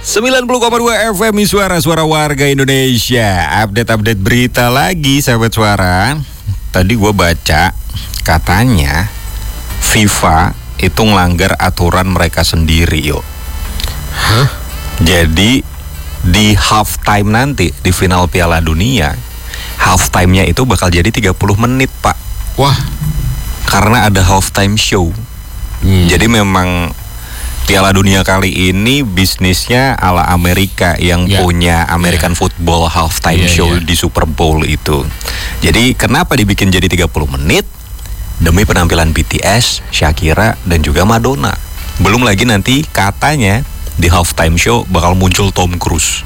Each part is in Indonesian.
90,2 FM Suara warga Indonesia. Update berita lagi sahabat suara. Tadi gue baca katanya FIFA itu ngelanggar aturan mereka sendiri yo. Hah? Jadi di halftime nanti di final Piala Dunia, halftime-nya itu bakal jadi 30 menit pak. Wah. Karena ada halftime show. Jadi memang Piala Dunia kali ini bisnisnya ala Amerika yang punya American Football halftime show di Super Bowl itu. Jadi kenapa dibikin jadi 30 menit? Demi penampilan BTS, Shakira, dan juga Madonna. Belum lagi nanti katanya di halftime show bakal muncul Tom Cruise.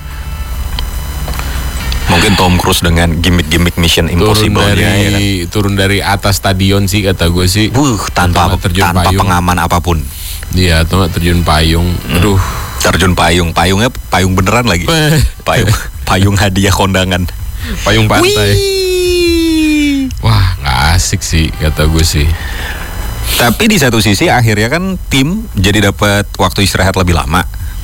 Mungkin Tom Cruise dengan gimmick Mission Impossible-nya turun dari atas stadion sih kata gue sih. Tanpa pengaman apapun. Iya, atau terjun payung. Aduh, terjun payungnya payung beneran lagi. Payung hadiah kondangan. Payung pantai. Wah, nggak asik sih kata gue sih. Tapi di satu sisi akhirnya kan tim jadi dapat waktu istirahat lebih lama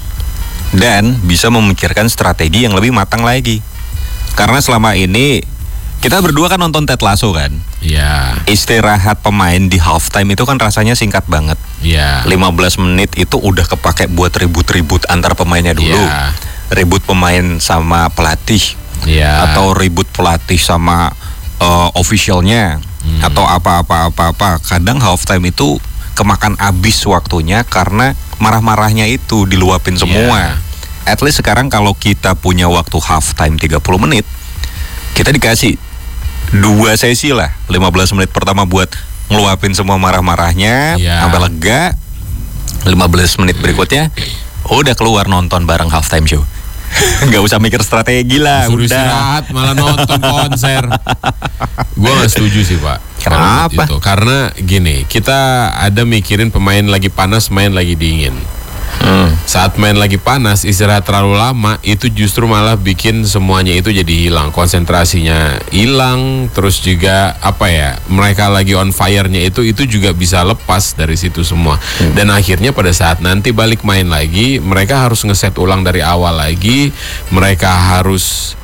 dan bisa memikirkan strategi yang lebih matang lagi. Karena selama ini kita berdua kan nonton Ted Lasso kan. Iya. Istirahat pemain di halftime itu kan rasanya singkat banget. Iya. 15 menit itu udah kepake buat ribut-ribut antar pemainnya dulu. Iya. Ribut pemain sama pelatih. Iya. Atau ribut pelatih sama officialnya. Atau apa-apa. Kadang halftime itu kemakan abis waktunya karena marah-marahnya itu diluapin semua. At least sekarang kalau kita punya waktu halftime 30 menit, kita dikasih 2 sesi lah, 15 menit pertama buat ngeluapin semua marah-marahnya sampai lega. 15 menit berikutnya udah keluar nonton bareng halftime show. Nggak usah mikir strategi lah. Suruh istirahat malah nonton konser. Gue nggak setuju sih pak. Kenapa? Karena gini, kita ada mikirin pemain lagi panas, main lagi dingin. Saat main lagi panas, istirahat terlalu lama itu justru malah bikin semuanya itu jadi hilang, konsentrasinya hilang, terus juga mereka lagi on fire-nya itu juga bisa lepas dari situ semua. Dan akhirnya pada saat nanti balik main lagi, mereka harus ngeset ulang dari awal lagi, mereka harus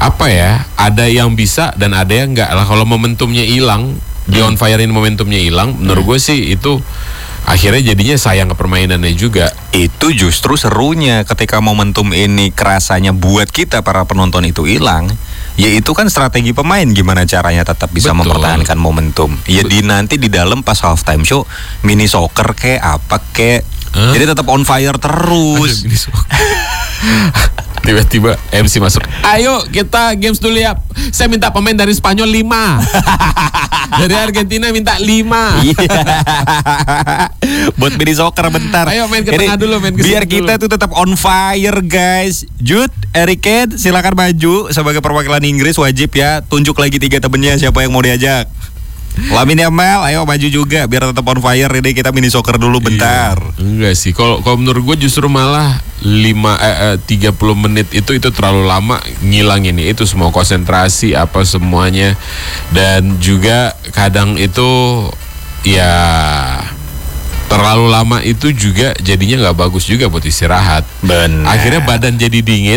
ada yang bisa dan ada yang enggak lah. Kalau momentumnya hilang, di on fire-in momentumnya hilang, menurut gue sih itu akhirnya jadinya sayang ke permainannya juga. Itu justru serunya ketika momentum ini kerasanya buat kita para penonton itu hilang. Ya itu kan strategi pemain gimana caranya tetap bisa mempertahankan momentum. Ya nanti di dalam pas halftime show mini soccer kayak apa kayak. Jadi tetap on fire terus. Tiba-tiba MC masuk. Ayo kita games dulu ya. Saya minta pemain dari Spanyol 5. Dari Argentina minta 5. Buat mini soccer bentar. Ayo main ke tengah dulu, main ke biar kita tuh tetap on fire guys. Jude, Eric Kane silakan maju sebagai perwakilan Inggris, wajib ya. Tunjuk lagi 3 temennya siapa yang mau diajak. Lamine Yamal, ayo maju juga biar tetap on fire. Ini kita mini soccer dulu bentar. Enggak sih, kalau menurut gue justru malah 30 menit itu terlalu lama, ngilangin itu semua konsentrasi semuanya. Dan juga kadang itu terlalu lama itu juga jadinya nggak bagus juga buat istirahat. Benar. Akhirnya badan jadi dingin.